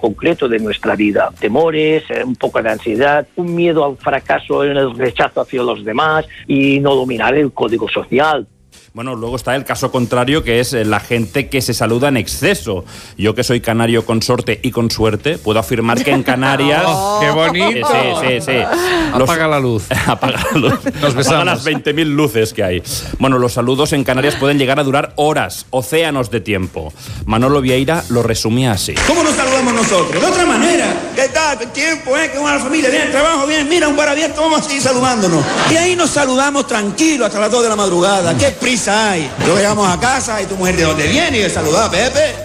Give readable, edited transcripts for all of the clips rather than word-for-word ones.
concreto de nuestra vida. Temores, un poco de ansiedad, un miedo al fracaso en el rechazo hacia los demás y no dominar el código social. Bueno, luego está el caso contrario, que es la gente que se saluda en exceso. Yo, que soy canario consorte y con suerte, puedo afirmar que en Canarias... ¡Oh, qué bonito! Sí. Apaga la luz. Apaga la luz. Nos besamos. Apaga las 20.000 luces que hay. Bueno, los saludos en Canarias pueden llegar a durar horas, océanos de tiempo. Manolo Vieira lo resumía así. ¿Cómo nos saludamos nosotros? De otra manera. ¿Qué tal? ¿Qué tiempo? ¿Qué buena familia? Bien, trabajo, bien. Mira, un bar abierto, vamos a seguir saludándonos. Y ahí nos saludamos tranquilos hasta las 2 de la madrugada. ¿Qué prisa hay? Luego llegamos a casa y tu mujer, ¿de dónde viene? Y le saluda a Pepe.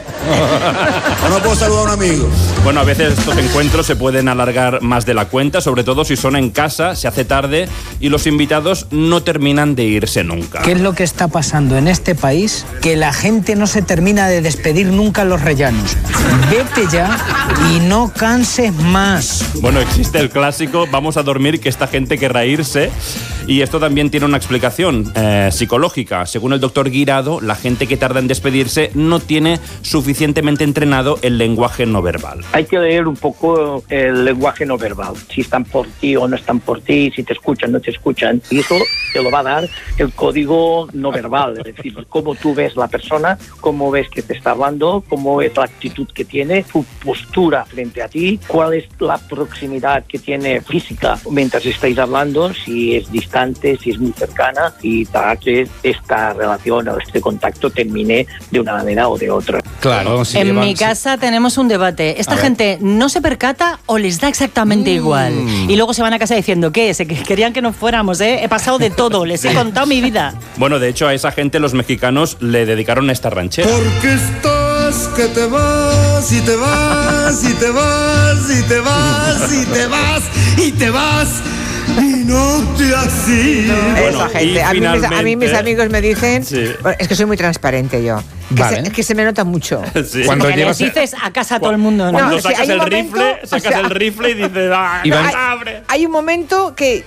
¿O no puedo saludar a un amigo? Bueno, a veces estos encuentros se pueden alargar más de la cuenta, sobre todo si son en casa, se hace tarde y los invitados no terminan de irse nunca. ¿Qué es lo que está pasando en este país? Que la gente no se termina de despedir nunca en los rellanos. Vete ya y no canses más. Bueno, existe el clásico, vamos a dormir, que esta gente querrá irse. Y esto también tiene una explicación psicológica. Según el doctor Guirado, la gente que tarda en despedirse no tiene suficientemente entrenado el lenguaje no verbal. Hay que leer un poco el lenguaje no verbal, si están por ti o no están por ti, si te escuchan o no te escuchan, y eso te lo va a dar el código no verbal, es decir, cómo tú ves la persona, cómo ves que te está hablando, cómo es la actitud que tiene, su postura frente a ti, cuál es la proximidad que tiene física mientras estáis hablando, si es distante, si es muy cercana, y para que esta relación o este contacto termine de una manera o de otra. Claro, sí, en mi casa tenemos un debate. ¿Esta gente no se percata o les da exactamente igual? Y luego se van a casa diciendo, ¿qué? Querían que nos fuéramos, ¿eh? He pasado de todo, les he contado mi vida. Bueno, de hecho, a esa gente los mexicanos le dedicaron esta ranchera. Porque estás que te vas y te vas y te vas y te vas y te vas y te vas y no te has ido. Bueno, esa gente. A mí mis amigos me dicen, bueno, es que soy muy transparente yo. Es que se me nota mucho. Sí. Cuando les dices a casa a todo el mundo, ¿no? Cuando sacas el rifle y dices, abre. Hay un momento que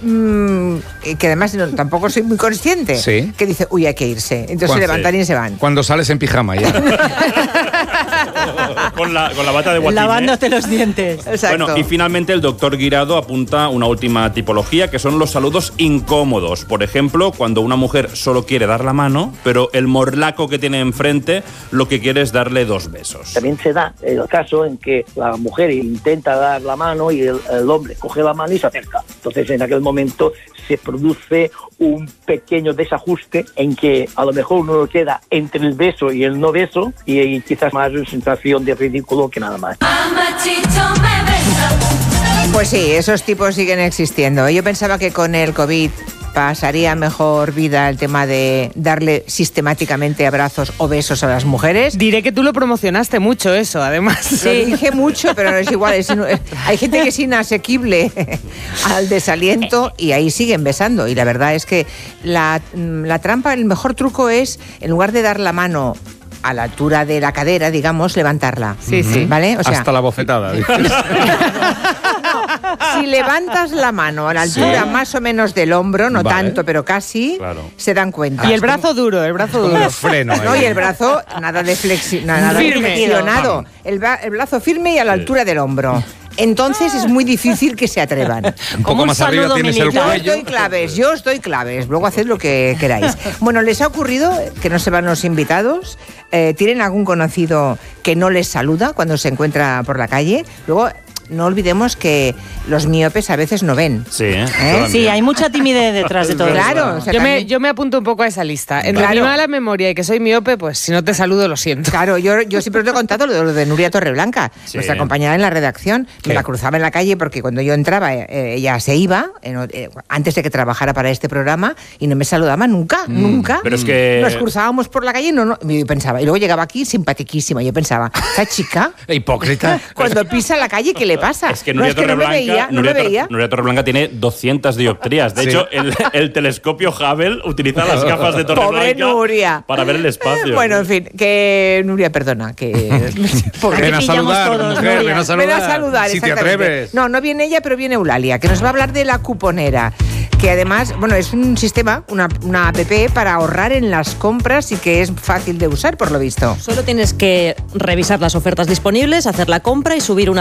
además tampoco soy muy consciente, que dice, uy, hay que irse. Entonces se levantan y se van. Cuando sales en pijama ya. con la bata de guatín. Lavándote los dientes. Exacto. Bueno, y finalmente el doctor Guirado apunta una última tipología, que son los saludos incómodos. Por ejemplo, cuando una mujer solo quiere dar la mano, pero el morlaco que tiene enfrente lo que quiere es darle 2 besos. También se da el caso en que la mujer intenta dar la mano y el hombre coge la mano y se acerca. Entonces, en aquel momento se produce un pequeño desajuste en que a lo mejor uno queda entre el beso y el no beso y quizás más una sensación de ridículo que nada más. Pues sí, esos tipos siguen existiendo. Yo pensaba que con el COVID pasaría mejor vida el tema de darle sistemáticamente abrazos o besos a las mujeres. Diré que tú lo promocionaste mucho eso, además. Sí, lo dije mucho, pero no es igual. Hay gente que es inasequible al desaliento y ahí siguen besando. Y la verdad es que la trampa, el mejor truco es, en lugar de dar la mano a la altura de la cadera, digamos, levantarla. Sí, sí. ¿Vale? O sea, hasta la bofetada. Si levantas la mano a la altura más o menos del hombro, no tanto, pero casi, se dan cuenta. Y el brazo duro, Un freno. No, y el brazo nada de flexionado. El brazo firme y a la altura del hombro. Entonces es muy difícil que se atrevan. Un poco más arriba tienes el cuello. Yo os doy claves, luego haced lo que queráis. Bueno, ¿les ha ocurrido que no se van los invitados? ¿Tienen algún conocido que no les saluda cuando se encuentra por la calle? Luego, no olvidemos que los miopes a veces no ven. Sí, sí, hay mucha timidez detrás de todo eso. Claro. O sea, yo me apunto un poco a esa lista. Entre mi mala memoria y que soy miope, pues si no te saludo, lo siento. Claro, yo siempre te he contado lo de Nuria Torreblanca, nuestra compañera en la redacción. Me la cruzaba en la calle porque cuando yo entraba, ella se iba, antes de que trabajara para este programa, y no me saludaba nunca. Pero es que nos cruzábamos por la calle y yo pensaba, y luego llegaba aquí simpatiquísima. Yo pensaba, esta chica, hipócrita, cuando pisa la calle, ¿qué le pasa? Es que Nuria Torreblanca tiene 200 dioptrías. De hecho, el telescopio Hubble utiliza las gafas de Torreblanca. Pobre Nuria. Para ver el espacio. Bueno, en fin, que Nuria, perdona, que ven a saludar, todos, mujer, ven a saludar. Ven a saludar, si te exactamente. atreves. No viene ella, pero viene Eulalia, que nos va a hablar de la cuponera, que además, bueno, es un sistema, una app para ahorrar en las compras y que es fácil de usar, por lo visto. Solo tienes que revisar las ofertas disponibles, hacer la compra y subir una